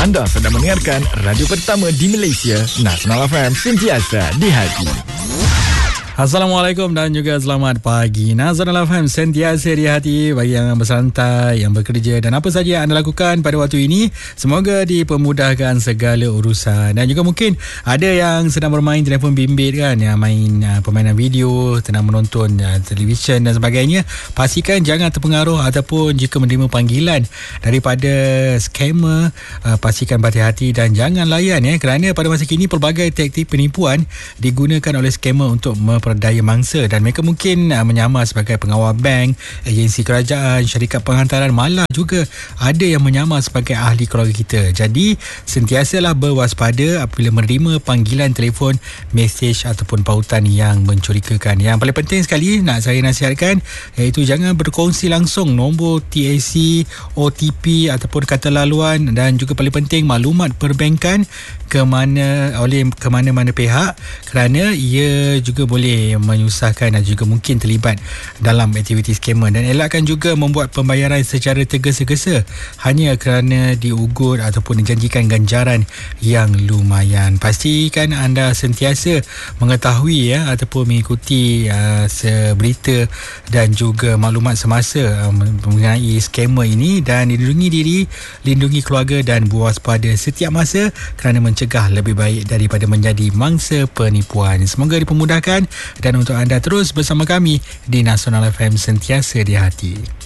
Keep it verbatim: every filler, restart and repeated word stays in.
Anda sedang mendengarkan radio pertama di Malaysia, Nasional F M, sentiasa di hati. Assalamualaikum dan juga selamat pagi. Nasional F M sentiasa di hati bagi yang bersantai, yang bekerja dan apa saja yang anda lakukan pada waktu ini. Semoga dipermudahkan segala urusan. Dan juga mungkin ada yang sedang bermain telefon bimbit kan, yang main uh, permainan video, sedang menonton uh, televisyen dan sebagainya. Pastikan jangan terpengaruh ataupun jika menerima panggilan daripada scammer, uh, pastikan berhati-hati dan jangan layan ya, kerana pada masa kini pelbagai taktik penipuan digunakan oleh scammer untuk memperdaya mangsa, dan mereka mungkin uh, menyamar sebagai pengawal bank, agensi kerajaan, syarikat penghantaran, malah juga ada yang menyamar sebagai ahli keluarga kita. Jadi sentiasalah berwaspada apabila menerima panggilan telefon, mesej ataupun pautan yang mencurigakan. Yang paling penting sekali nak saya nasihatkan iaitu jangan berkongsi langsung nombor T A C, O T P ataupun kata laluan, dan juga paling penting maklumat perbankan ke mana oleh ke mana-mana pihak, kerana ia juga boleh menyusahkan dan juga mungkin terlibat dalam aktiviti scammer. Dan elakkan juga membuat pembayaran secara tergesa-gesa hanya kerana diugut ataupun dijanjikan ganjaran yang lumayan. Pastikan anda sentiasa mengetahui ya ataupun mengikuti uh, berita dan juga maklumat semasa uh, mengenai scammer ini, dan lindungi diri, lindungi keluarga dan berwaspada setiap masa kerana mencegah lebih baik daripada menjadi mangsa penipuan. Semoga dipermudahkan, dan untuk anda terus bersama kami di Nasional F M sentiasa di hati.